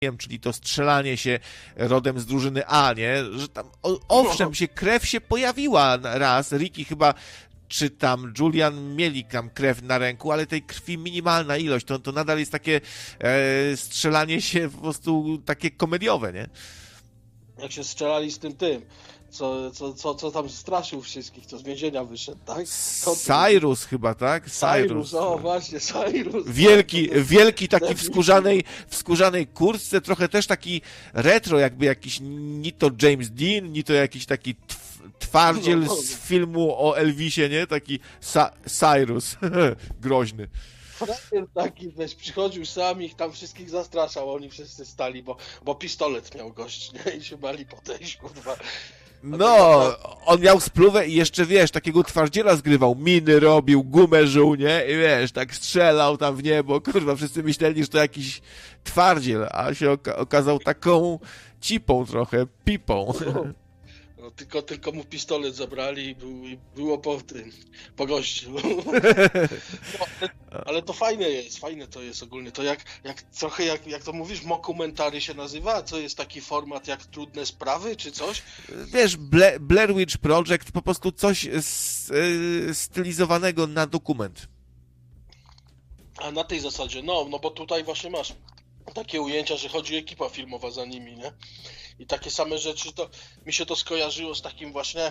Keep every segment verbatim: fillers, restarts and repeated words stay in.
czyli to strzelanie się rodem z drużyny A, nie? Że tam, o, owszem, się krew się pojawiła raz, Ricky chyba, czy tam Julian mieli tam krew na ręku, ale tej krwi minimalna ilość, to, to nadal jest takie e, strzelanie się po prostu takie komediowe, nie? Jak się strzelali z tym tym, co, co, co, co tam straszył wszystkich, co z więzienia wyszedł, tak? To, Cyrus chyba, tak? Cyrus, Cyrus, o właśnie, Cyrus. Wielki, tak, wielki taki w skórzanej, w skórzanej kurtce, trochę też taki retro, jakby jakiś, ni to James Dean, ni to jakiś taki twardziel no, no. z filmu o Elvisie, nie? Taki Sa- Cyrus, groźny. Taki, weź, przychodził sam i ich tam wszystkich zastraszał, oni wszyscy stali, bo, bo pistolet miał gość, nie? I się bali podejść, kurwa. No, on miał spluwę i jeszcze, wiesz, takiego twardziela zgrywał, miny robił, gumę żuł, nie? I wiesz, tak strzelał tam w niebo, kurwa, wszyscy myśleli, że to jakiś twardziel, a się oka- okazał taką cipą trochę, pipą. No, tylko, tylko mu pistolet zabrali i, był, i było po tym, po gościu. No, ale, ale to fajne jest, fajne to jest ogólnie. To jak, jak trochę, jak, jak to mówisz, mockumentary się nazywa? Co jest taki format jak Trudne Sprawy, czy coś? Wiesz, Bla- Blair Witch Project, po prostu coś s- y- stylizowanego na dokument. A na tej zasadzie, no, no bo tutaj właśnie masz takie ujęcia, że chodzi ekipa filmowa za nimi, nie? I takie same rzeczy, to mi się to skojarzyło z takim właśnie,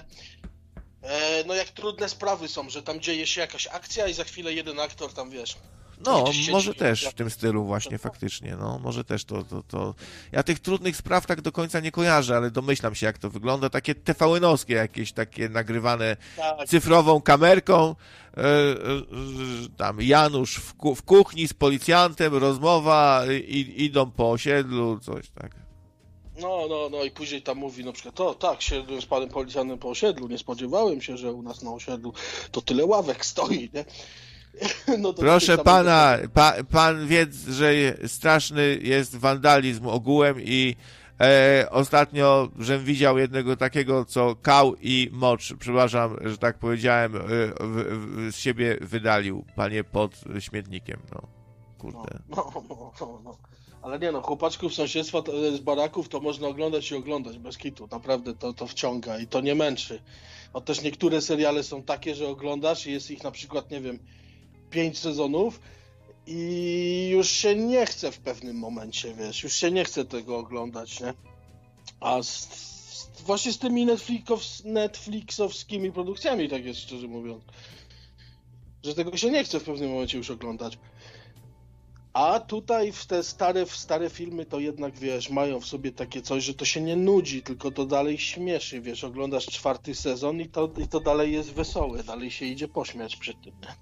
e, no jak Trudne Sprawy są, że tam dzieje się jakaś akcja i za chwilę jeden aktor tam, wiesz... No, może też w tym stylu właśnie, faktycznie, no, może też to, to, to... Ja tych Trudnych Spraw tak do końca nie kojarzę, ale domyślam się, jak to wygląda, takie te ve en-owskie jakieś, takie nagrywane tak. cyfrową kamerką, e, e, tam Janusz w, ku- w kuchni z policjantem, rozmowa, i, idą po osiedlu, coś tak. No, no, no i później tam mówi na przykład, to tak, szedłem z panem policjantem po osiedlu, nie spodziewałem się, że u nas na osiedlu to tyle ławek stoi, nie? No Proszę pana, pa, pan wie, że straszny jest wandalizm ogółem i e, ostatnio, żem widział jednego takiego, co kał i mocz, przepraszam, że tak powiedziałem, e, w, w, z siebie wydalił, panie, pod śmietnikiem, no, kurde. No, no, no, no. Ale nie no, chłopaczków sąsiedztwa to, z baraków to można oglądać i oglądać bez kitu, naprawdę to, to wciąga i to nie męczy. No też niektóre seriale są takie, że oglądasz i jest ich na przykład, nie wiem, pięć sezonów i już się nie chce w pewnym momencie, wiesz, już się nie chce tego oglądać, nie? A z, z, właśnie z tymi Netflixows, Netflixowskimi produkcjami, tak jest, szczerze mówiąc, że tego się nie chce w pewnym momencie już oglądać. A tutaj w te stare, w stare filmy to jednak, wiesz, mają w sobie takie coś, że to się nie nudzi, tylko to dalej śmieszy, wiesz, oglądasz czwarty sezon i to, i to dalej jest wesołe, dalej się idzie pośmiać przy tym, nie?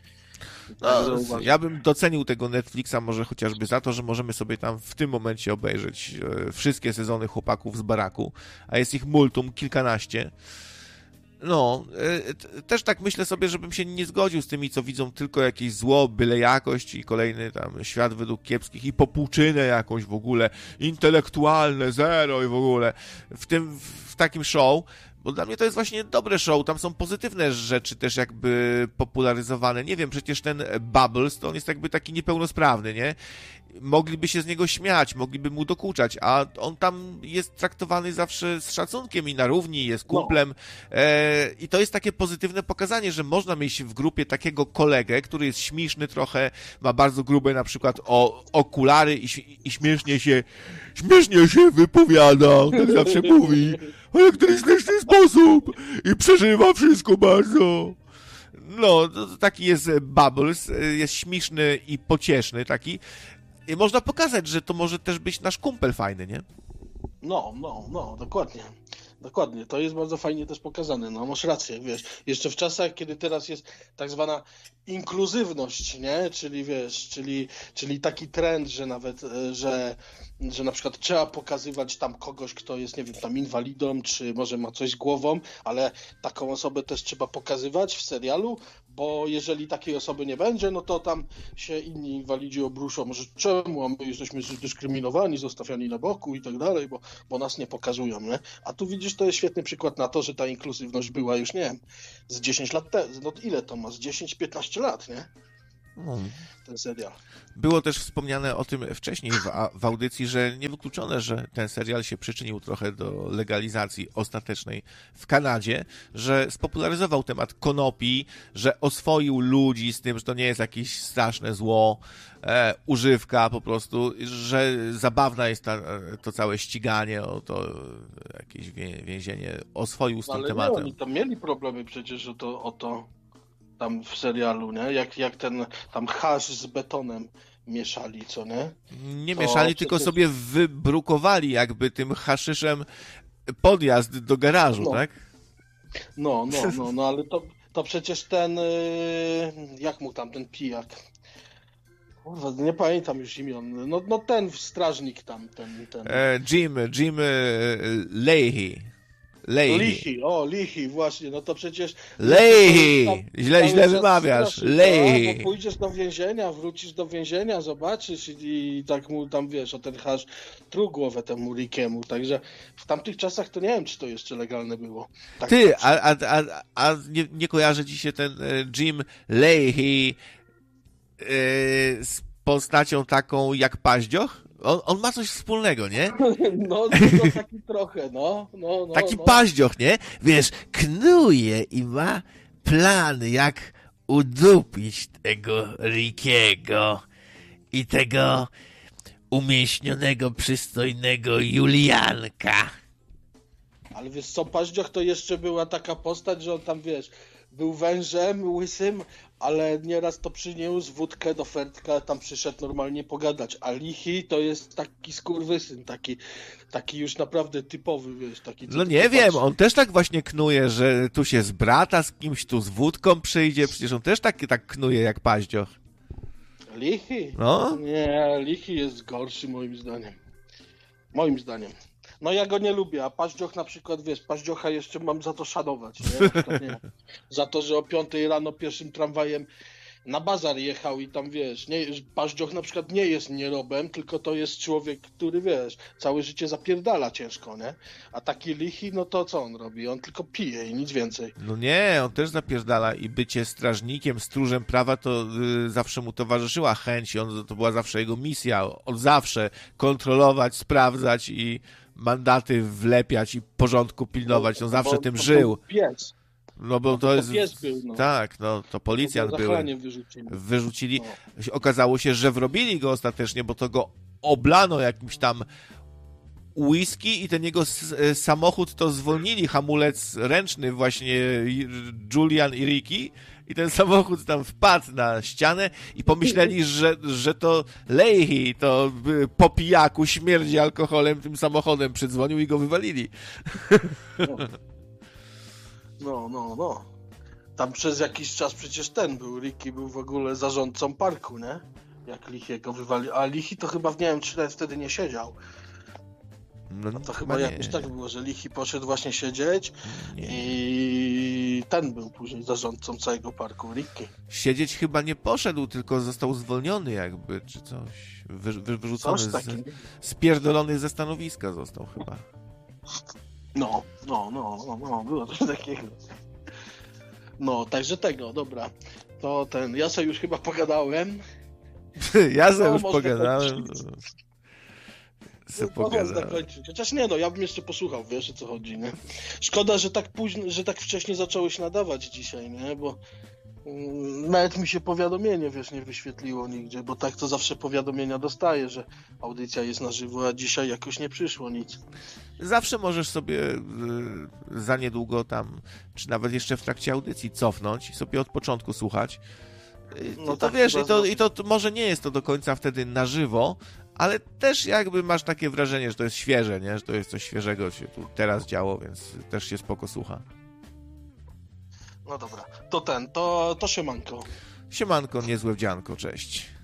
No, ja bym docenił tego Netflixa może chociażby za to, że możemy sobie tam w tym momencie obejrzeć e, wszystkie sezony Chłopaków z baraku, a jest ich multum, kilkanaście. No, e, t- też tak myślę sobie, żebym się nie zgodził z tymi, co widzą tylko jakieś zło, byle jakość i kolejny tam świat według kiepskich i popłuczynę jakąś w ogóle, intelektualne, zero i w ogóle. W tym, w takim show, bo dla mnie to jest właśnie dobre show, tam są pozytywne rzeczy też jakby popularyzowane. Nie wiem, przecież ten Bubbles, to on jest jakby taki niepełnosprawny, nie? Mogliby się z niego śmiać, mogliby mu dokuczać, a on tam jest traktowany zawsze z szacunkiem i na równi, jest kumplem. No. E, I to jest takie pozytywne pokazanie, że można mieć w grupie takiego kolegę, który jest śmieszny trochę, ma bardzo grube na przykład o, okulary i, i śmiesznie się śmiesznie się wypowiada, tak zawsze mówi, ale w ten śmieszny sposób i przeżywa wszystko bardzo. No, to taki jest Bubbles, jest śmieszny i pocieszny taki. I można pokazać, że to może też być nasz kumpel fajny, nie? No, no, no, dokładnie. Dokładnie, to jest bardzo fajnie też pokazane, no masz rację, wiesz, jeszcze w czasach, kiedy teraz jest tak zwana inkluzywność, nie, czyli wiesz, czyli, czyli taki trend, że nawet, że, że na przykład trzeba pokazywać tam kogoś, kto jest, nie wiem, tam inwalidą, czy może ma coś z głową, ale taką osobę też trzeba pokazywać w serialu, bo jeżeli takiej osoby nie będzie, no to tam się inni inwalidzi obruszą, że czemu, a my jesteśmy dyskryminowani, zostawiani na boku i tak dalej, bo, bo nas nie pokazują, nie? A tu widzisz, to jest świetny przykład na to, że ta inkluzywność była już, nie wiem, z dziesięć lat temu, no ile to ma, z dziesięć piętnaście lat, nie? Hmm. ten serial. Było też wspomniane o tym wcześniej w, w audycji, że niewykluczone, że ten serial się przyczynił trochę do legalizacji ostatecznej w Kanadzie, że spopularyzował temat konopi, że oswoił ludzi z tym, że to nie jest jakieś straszne zło, e, używka po prostu, że zabawna jest ta, to całe ściganie, o to jakieś więzienie, oswoił z tym Ale tematem. Nie, oni tam mieli problemy przecież o to, o to tam w serialu, nie? Jak, jak ten tam hasz z betonem mieszali, co nie? Nie to mieszali, przecież... tylko sobie wybrukowali jakby tym haszyszem podjazd do garażu, no. tak? No, no, no, no, ale to, to przecież ten, yy, jak mu tam ten pijak? Kurwa, nie pamiętam już imion. No, no ten strażnik tam, ten... ten... E, Jim, Jim e, Leahy. Leahy. Lichy, o, Lichy, właśnie, no to przecież... Leahy! Źle, źle wymawiasz. Leahy. Bo pójdziesz do więzienia, wrócisz do więzienia, zobaczysz i, i tak mu tam, wiesz, o ten hasz tru głowę temu Rickiemu, także w tamtych czasach to nie wiem, czy to jeszcze legalne było. Tak Ty, a, a, a, a nie, nie kojarzy ci się ten e, Jim Leahy e, z postacią taką jak Paździoch? On, on ma coś wspólnego, nie? No, no taki trochę, no. no, no taki no. Paździoch, nie? Wiesz, knuje i ma plany, jak udupić tego Rickiego i tego umieśnionego, przystojnego Julianka. Ale wiesz co, Paździoch to jeszcze była taka postać, że on tam, wiesz, był wężem, łysym, ale nieraz to przyniósł wódkę do Fertka, tam przyszedł normalnie pogadać, a Lichy to jest taki skurwysyn, taki, taki już naprawdę typowy, wiesz, taki... No nie wiem, on też tak właśnie knuje, że tu się zbrata z kimś, tu z wódką przyjdzie, przecież on też tak, tak knuje jak Paździoch. Lichy? No? Nie, Lichy jest gorszy moim zdaniem. Moim zdaniem. No ja go nie lubię, a Paździoch na przykład, wiesz, Paździocha jeszcze mam za to szanować, nie? nie. Za to, że o piątej rano pierwszym tramwajem na bazar jechał i tam, wiesz, nie, Paździoch na przykład nie jest nierobem, tylko to jest człowiek, który, wiesz, całe życie zapierdala ciężko, nie? A taki Lichy, no to co on robi? On tylko pije i nic więcej. No nie, on też zapierdala i bycie strażnikiem, stróżem prawa to y, zawsze mu towarzyszyła chęć i on, to była zawsze jego misja, od zawsze kontrolować, sprawdzać i mandaty wlepiać i porządku pilnować, on zawsze bo, tym to żył. Pies. No bo No to, to jest... pies był, no. Tak, no to policjant był. Wyrzucili. Wyrzucili. No. Okazało się, że wrobili go ostatecznie, bo to go oblano jakimś tam whisky i ten jego samochód to zwolnili, hamulec ręczny właśnie Julian i Ricky i ten samochód tam wpadł na ścianę i pomyśleli, że, że to Leahy, to po pijaku śmierdzi alkoholem tym samochodem przydzwonił i go wywalili. No. No, no, no. Tam przez jakiś czas przecież ten był, Ricky był w ogóle zarządcą parku, nie? Jak Lichy'ego wywalił. A Lichy to chyba, nie wiem, czy nawet wtedy nie siedział. No, to chyba jakoś tak było, że Lichy poszedł właśnie siedzieć nie. I ten był później zarządcą całego parku, Ricky. Siedzieć chyba nie poszedł, tylko został zwolniony jakby, czy coś. Wy, wy, wyrzucony, z, spierdolony ze stanowiska został chyba. No, no, no, no, no, było coś takiego. No, także tego, dobra. To ten, ja sobie już chyba pogadałem. ja sobie no, już pogadałem. No, można zakończyć. Chociaż nie, no, ja bym jeszcze posłuchał, wiesz o co chodzi, nie? Szkoda, że tak późno, że tak wcześnie zacząłeś nadawać dzisiaj, nie? Bo mm, nawet mi się powiadomienie, wiesz, nie wyświetliło nigdzie, bo tak to zawsze powiadomienia dostaję, że audycja jest na żywo, a dzisiaj jakoś nie przyszło nic. Zawsze możesz sobie y, za niedługo tam, czy nawet jeszcze w trakcie audycji cofnąć i sobie od początku słuchać. Y, no to tak, wiesz, i to, i to może nie jest to do końca wtedy na żywo, ale też jakby masz takie wrażenie, że to jest świeże, nie? Że to jest coś świeżego się tu teraz działo, więc też się spoko słucha. No dobra, to ten, to, to siemanko. Siemanko, niezłe wdzianko, cześć.